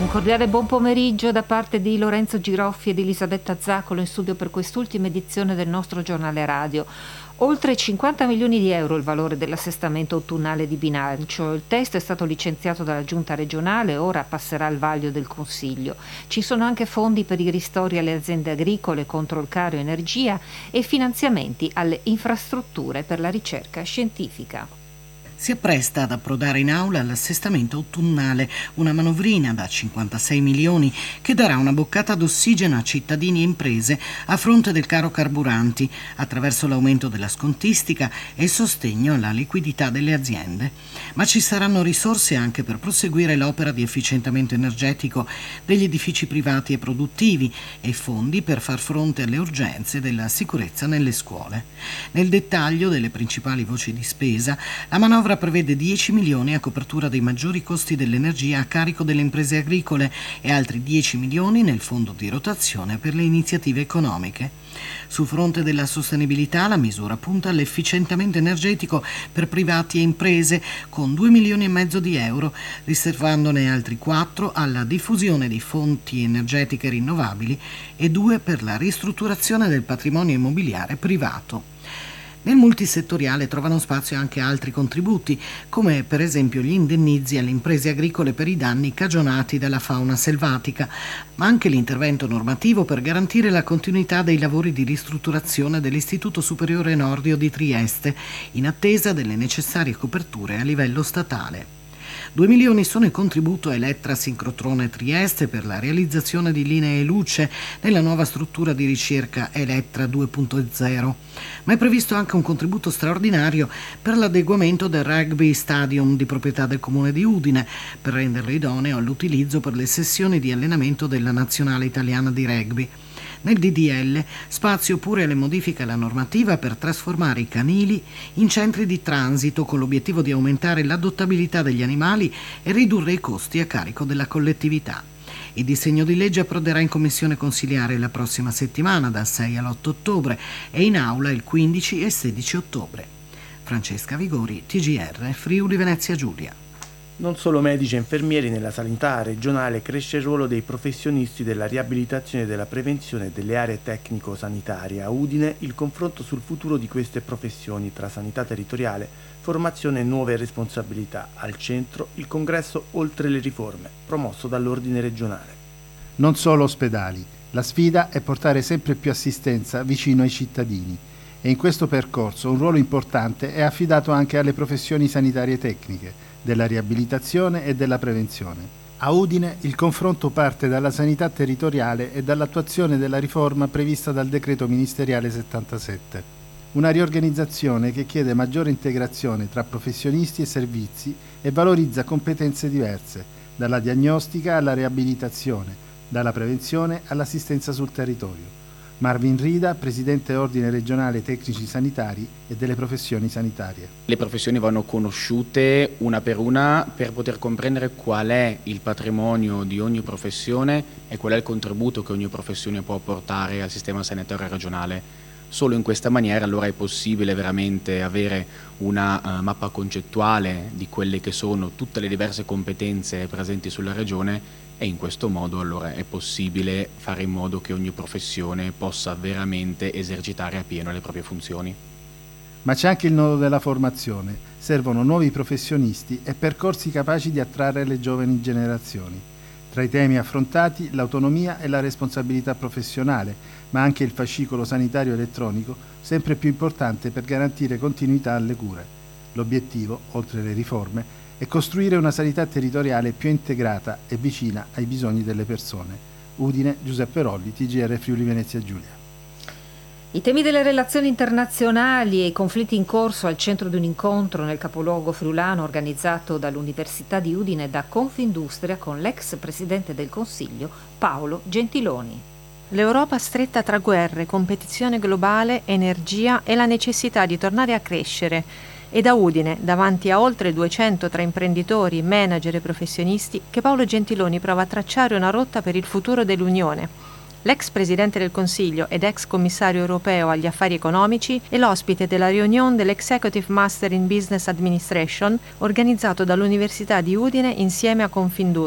cordiale buon pomeriggio da parte di Lorenzo Giroffi ed Elisabetta Zaccolo in studio per quest'ultima edizione del nostro giornale radio. Oltre 50 milioni di euro il valore dell'assestamento autunnale di bilancio. Il testo è stato licenziato dalla Giunta regionale, ora passerà al vaglio del Consiglio. Ci sono anche fondi per i ristori alle aziende agricole contro il caro energia e finanziamenti alle infrastrutture per la ricerca scientifica. Si appresta ad approdare in aula l'assestamento autunnale, una manovrina da 56 milioni che darà una boccata d'ossigeno a cittadini e imprese a fronte del caro carburanti, attraverso l'aumento della scontistica e il sostegno alla liquidità delle aziende. Ma ci saranno risorse anche per proseguire l'opera di efficientamento energetico degli edifici privati e produttivi e fondi per far fronte alle urgenze della sicurezza nelle scuole. Nel dettaglio delle principali voci di spesa, la manovra prevede 10 milioni a copertura dei maggiori costi dell'energia a carico delle imprese agricole e altri 10 milioni nel fondo di rotazione per le iniziative economiche. Sul fronte della sostenibilità la misura punta all'efficientamento energetico per privati e imprese con 2 milioni e mezzo di euro, riservandone altri 4 alla diffusione di fonti energetiche rinnovabili e 2 per la ristrutturazione del patrimonio immobiliare privato. Nel multisettoriale trovano spazio anche altri contributi, come per esempio gli indennizzi alle imprese agricole per i danni cagionati dalla fauna selvatica, ma anche l'intervento normativo per garantire la continuità dei lavori di ristrutturazione dell'Istituto Superiore Nordio di Trieste, in attesa delle necessarie coperture a livello statale. 2 milioni sono il contributo a Elettra Sincrotrone Trieste per la realizzazione di linee luce nella nuova struttura di ricerca Elettra 2.0, ma è previsto anche un contributo straordinario per l'adeguamento del rugby stadium di proprietà del Comune di Udine, per renderlo idoneo all'utilizzo per le sessioni di allenamento della Nazionale Italiana di Rugby. Nel DDL spazio pure alle modifiche alla normativa per trasformare i canili in centri di transito con l'obiettivo di aumentare l'adottabilità degli animali e ridurre i costi a carico della collettività. Il disegno di legge approderà in commissione consiliare la prossima settimana dal 6 all'8 ottobre e in aula il 15 e 16 ottobre. Francesca Vigori, TGR, Friuli Venezia Giulia. Non solo medici e infermieri, nella sanità regionale cresce il ruolo dei professionisti della riabilitazione e della prevenzione delle aree tecnico-sanitarie. A Udine il confronto sul futuro di queste professioni tra sanità territoriale, formazione e nuove responsabilità. Al centro il congresso Oltre le riforme, promosso dall'ordine regionale. Non solo ospedali, la sfida è portare sempre più assistenza vicino ai cittadini. E in questo percorso un ruolo importante è affidato anche alle professioni sanitarie tecniche, della riabilitazione e della prevenzione. A Udine il confronto parte dalla sanità territoriale e dall'attuazione della riforma prevista dal decreto ministeriale 77. Una riorganizzazione che chiede maggiore integrazione tra professionisti e servizi e valorizza competenze diverse, dalla diagnostica alla riabilitazione, dalla prevenzione all'assistenza sul territorio. Marvin Rida, presidente Ordine Regionale Tecnici Sanitari e delle Professioni Sanitarie. Le professioni vanno conosciute una per poter comprendere qual è il patrimonio di ogni professione e qual è il contributo che ogni professione può portare al sistema sanitario regionale. Solo in questa maniera allora è possibile veramente avere una mappa concettuale di quelle che sono tutte le diverse competenze presenti sulla regione, e in questo modo allora è possibile fare in modo che ogni professione possa veramente esercitare appieno le proprie funzioni. Ma c'è anche il nodo della formazione. Servono nuovi professionisti e percorsi capaci di attrarre le giovani generazioni. Tra i temi affrontati l'autonomia e la responsabilità professionale, ma anche il fascicolo sanitario elettronico, sempre più importante per garantire continuità alle cure. L'obiettivo, oltre le riforme, è costruire una sanità territoriale più integrata e vicina ai bisogni delle persone. Udine, Giuseppe Rolli, TGR Friuli Venezia Giulia. I temi delle relazioni internazionali e i conflitti in corso al centro di un incontro nel capoluogo friulano organizzato dall'Università di Udine e da Confindustria con l'ex Presidente del Consiglio Paolo Gentiloni. L'Europa stretta tra guerre, competizione globale, energia e la necessità di tornare a crescere. E da Udine, davanti a oltre 200 tra imprenditori, manager e professionisti, che Paolo Gentiloni prova a tracciare una rotta per il futuro dell'Unione. L'ex Presidente del Consiglio ed ex Commissario europeo agli affari economici è l'ospite della riunione dell'Executive Master in Business Administration organizzato dall'Università di Udine insieme a Confindustria.